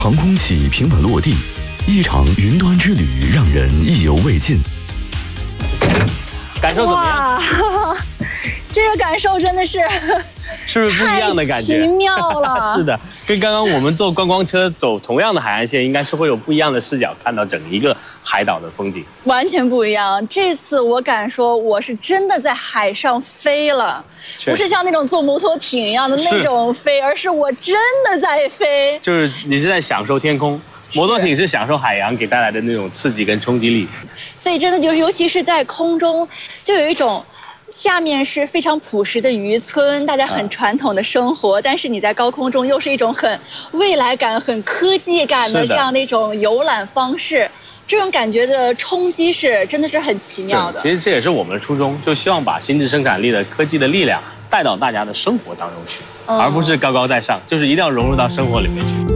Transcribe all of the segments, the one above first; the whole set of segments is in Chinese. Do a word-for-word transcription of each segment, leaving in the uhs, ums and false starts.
航空器平稳落地，一场云端之旅让人意犹未尽。 感受怎么样？ 这个感受真的是， 是不是不一样的感觉？ 太奇妙了。 是的，跟刚刚我们坐观光车走同样的海岸线，应该是会有不一样的视角看到整一个海岛的风景。 完全不一样。这次我敢说，我是真的在海上飞了，不是像那种坐摩托艇一样的那种飞，而是我真的在飞。 就是你是在享受天空。摩托艇是享受海洋给带来的那种刺激跟冲击力， 所以真的就是，尤其是在空中，就有一种下面是非常朴实的渔村，大家很传统的生活，啊、但是你在高空中又是一种很未来感、很科技感的这样的一种游览方式，这种感觉的冲击是真的是很奇妙的。 其实这也是我们的初衷，就希望把新质生产力的科技的力量带到大家的生活当中去，嗯、而不是高高在上，就是一定要融入到生活里面去。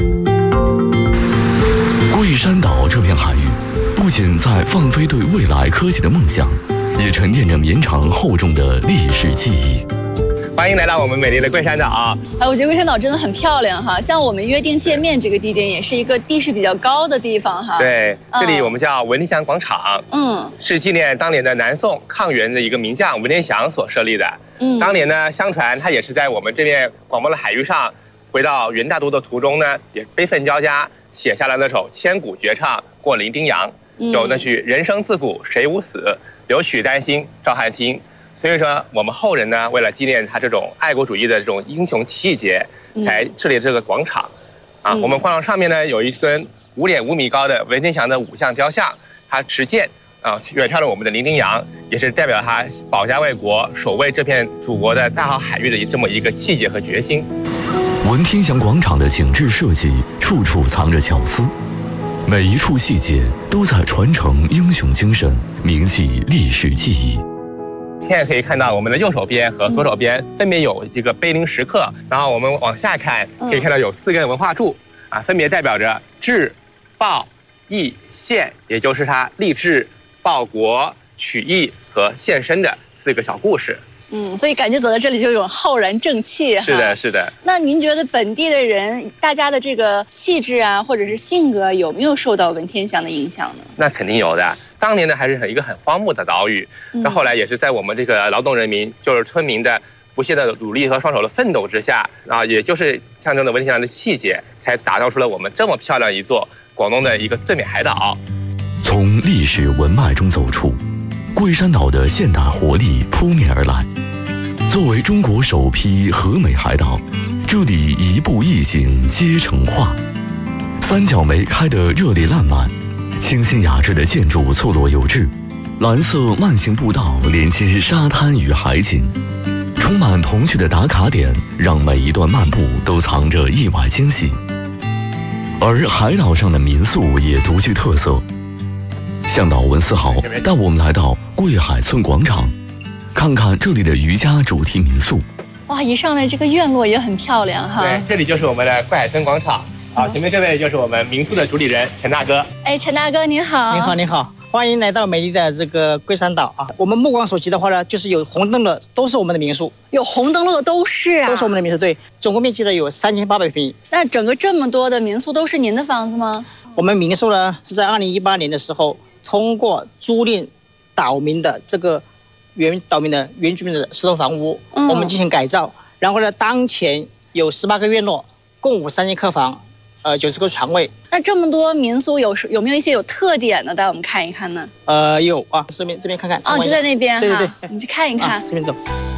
桂山岛这片海域，不仅在放飞对未来科技的梦想，也沉淀着绵长厚重的历史记忆。 欢迎来到我们美丽的桂山岛啊！ 哎，我觉得桂山岛真的很漂亮哈，像我们约定见面这个地点，也是一个地势比较高的地方哈。 对，这里我们叫文天祥广场，嗯，是纪念当年的南宋抗元的一个名将文天祥所设立的。嗯，当年呢，相传他也是在我们这边广袤的海域上，回到元大都的途中呢，也悲愤交加。写下了那首千古绝唱《过零丁洋》，有那句“人生自古谁无死，留取丹心照汗青”。所以说，我们后人呢，为了纪念他这种爱国主义的这种英雄气节，才设立这个广场。啊，我们广场上面呢，有一尊五点五米高的文天祥的五象雕像，他持剑啊，远眺了我们的零丁洋，也是代表他保家卫国、守卫这片祖国的大好海域的这么一个气节和决心。 文天祥广场的景致设计，处处藏着巧思，每一处细节都在传承英雄精神，铭记历史记忆。 现在可以看到我们的右手边和左手边分别有这个碑林石刻，然后我们往下看，可以看到有四根文化柱啊，分别代表着治、报、义、献，也就是他立志报国、取义和献身的四个小故事。 嗯，所以感觉走到这里就有种浩然正气哈。 是的，是的。 那您觉得本地的人，大家的这个气质啊，或者是性格，有没有受到文天祥的影响呢？ 那肯定有的。当年呢，还是很一个很荒漠的岛屿，到后来也是在我们这个劳动人民，就是村民的不懈的努力和双手的奋斗之下啊，也就是象征着文天祥的气节，才打造出了我们这么漂亮一座广东的一个最美海岛。 从历史文脉中走出，桂山岛的现代活力扑面而来。作为中国首批和美海岛，这里一步一景皆成画，三角梅开得热烈烂漫，清新雅致的建筑错落有致，蓝色慢行步道连接沙滩与海景，充满童趣的打卡点让每一段漫步都藏着意外惊喜。而海岛上的民宿也独具特色，向导文思豪带我们来到桂海村广场，看看这里的渔家主题民宿。 哇，一上来这个院落也很漂亮哈。 对，这里就是我们的桂海村广场。好，前面这位就是我们民宿的主理人陈大哥。 哎，陈大哥您好。 您好，您好，欢迎来到美丽的这个桂山岛啊。我们目光所及的话呢，就是有红灯的都是我们的民宿。 有红灯笼的都是啊， 都是我们的民宿。对，总共面积呢有三千八百平米。 那整个这么多的民宿都是您的房子吗？ 我们民宿呢是在二零一八年的时候，通过租赁岛民的这个原岛民的原居民的石头房屋，嗯、我们进行改造。然后呢，当前有十八个院落，共五三间客房，呃，九十个床位。 那这么多民宿有有没有一些有特点的，带我们看一看呢？ 呃，有啊，这边这边看看。 哦，就在那边哈。 对对对， 你去看一看。 啊、这边走。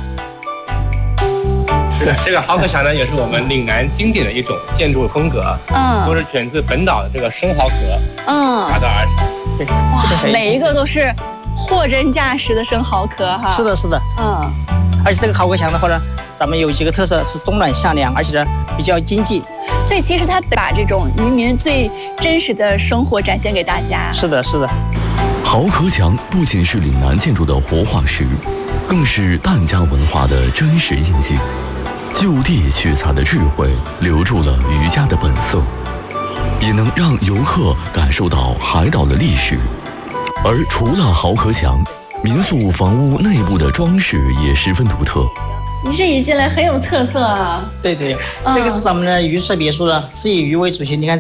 是的，这个蚝壳墙呢，也是我们岭南经典的一种建筑风格，嗯，都是选自本岛的这个生蚝壳，嗯，打造而成。 对， 哇，每一个都是货真价实的生蚝壳哈。 是的，是的，嗯，而且这个蚝壳墙的话呢，咱们有几个特色是冬暖夏凉，而且呢比较经济。 所以其实它把这种渔民最真实的生活展现给大家。 是的，是的。 蚝壳墙不仅是岭南建筑的活化石，更是疍家文化的真实印记。就地取材的智慧，留住了渔家的本色，也能让游客感受到海岛的历史。而除了蚝壳墙，民宿房屋内部的装饰也十分独特。 你这一进来很有特色啊。 对对，这个是咱们的榆社别墅呢，是以鱼为主题。你看